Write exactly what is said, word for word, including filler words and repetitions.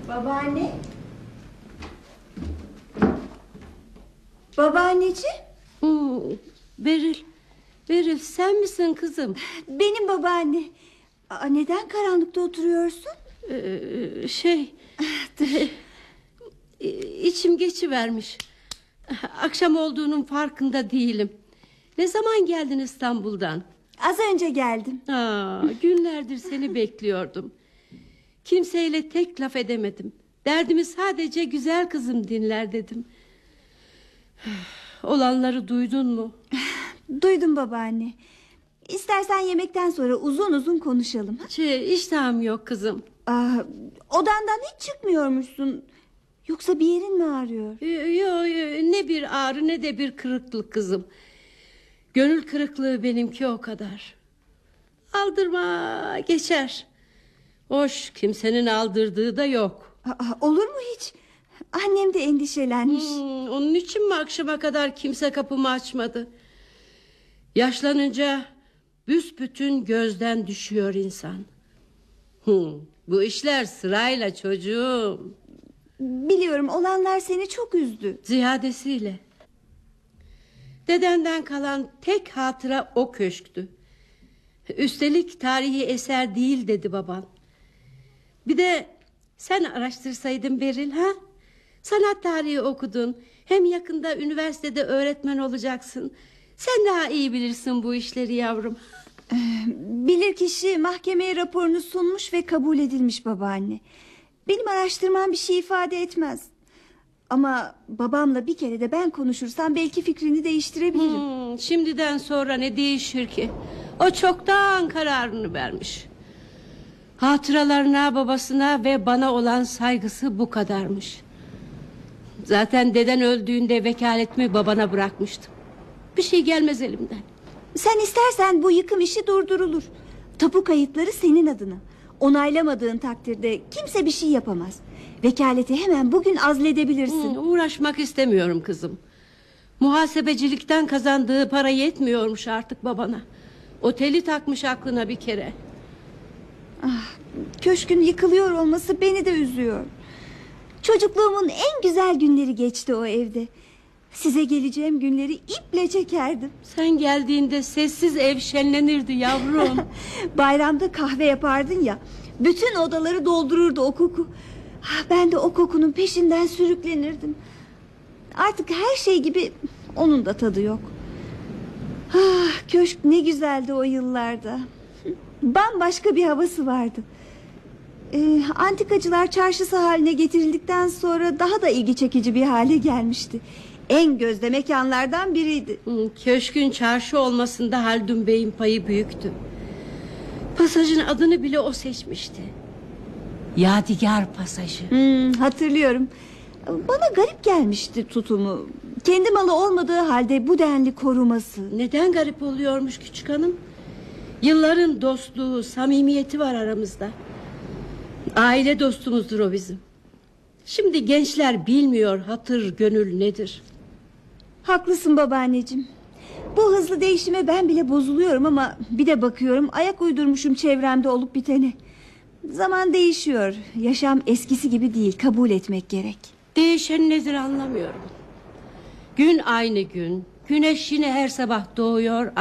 Babaanne. Babaanneciğim. Hmm, Beril. Beril sen misin kızım? Benim babaanne. Aa, neden karanlıkta oturuyorsun? Ee, şey e, içim geçivermiş. Akşam olduğunun farkında değilim. Ne zaman geldin İstanbul'dan? Az önce geldim. Aa, günlerdir seni bekliyordum. Kimseyle tek laf edemedim. Derdimi sadece güzel kızım dinler dedim. Olanları duydun mu? Duydum babaanne. İstersen yemekten sonra uzun uzun konuşalım. Ha? Şey, iştahım yok kızım. Aa, odandan hiç çıkmıyormuşsun. Yoksa bir yerin mi ağrıyor? Yo, yo, ne bir ağrı ne de bir kırıklık kızım. Gönül kırıklığı benimki o kadar. Aldırma geçer. Hoş, kimsenin aldırdığı da yok. Aa, olur mu hiç? Annem de endişelenmiş. Hmm, onun için mi akşama kadar kimse kapımı açmadı? Yaşlanınca büsbütün gözden düşüyor insan. Hmm, bu işler sırayla çocuğum. Biliyorum, olanlar seni çok üzdü. Ziyadesiyle. Dedenden kalan tek hatıra o köşktü. Üstelik tarihi eser değil dedi baban. Bir de sen araştırsaydın Beril, ha? Sanat tarihi okudun. Hem yakında üniversitede öğretmen olacaksın. Sen daha iyi bilirsin bu işleri yavrum. Bilirkişi mahkemeye raporunu sunmuş ve kabul edilmiş babaanne. Benim araştırmam bir şey ifade etmez. Ama babamla bir kere de ben konuşursam belki fikrini değiştirebilirim. Hmm, şimdiden sonra ne değişir ki? O çoktan kararını vermiş. Hatıralarına, babasına ve bana olan saygısı bu kadarmış. Zaten deden öldüğünde vekaletimi babana bırakmıştım. Bir şey gelmez elimden. Sen istersen bu yıkım işi durdurulur. Tapu kayıtları senin adına. Onaylamadığın takdirde kimse bir şey yapamaz. Vekaleti hemen bugün azledebilirsin. Hmm, uğraşmak istemiyorum kızım. Muhasebecilikten kazandığı para yetmiyormuş artık babana. Oteli takmış aklına bir kere. Ah, köşkün yıkılıyor olması beni de üzüyor. Çocukluğumun en güzel günleri geçti o evde. Size geleceğim günleri iple çekerdim. Sen geldiğinde sessiz ev şenlenirdi yavrum. Bayramda kahve yapardın ya, bütün odaları doldururdu o koku. Ben de o kokunun peşinden sürüklenirdim. Artık her şey gibi onun da tadı yok. Ah, köşk ne güzeldi o yıllarda. Bambaşka bir havası vardı. Ee, antikacılar çarşısı haline getirildikten sonra daha da ilgi çekici bir hale gelmişti. En gözde mekanlardan biriydi. Hmm, köşkün çarşı olmasında Haldun Bey'in payı büyüktü. Pasajın adını bile o seçmişti. Yadigar Pasajı. Hmm, hatırlıyorum. Bana garip gelmişti tutumu. Kendi malı olmadığı halde bu denli koruması. Neden garip oluyormuş küçük hanım? Yılların dostluğu, samimiyeti var aramızda. Aile dostumuzdur o bizim. Şimdi gençler bilmiyor hatır, gönül nedir. Haklısın babaanneciğim. Bu hızlı değişime ben bile bozuluyorum ama bir de bakıyorum ayak uydurmuşum çevremde olup bitene. Zaman değişiyor. Yaşam eskisi gibi değil, kabul etmek gerek. Değişen nedir anlamıyorum. Gün aynı gün. Güneş yine her sabah doğuyor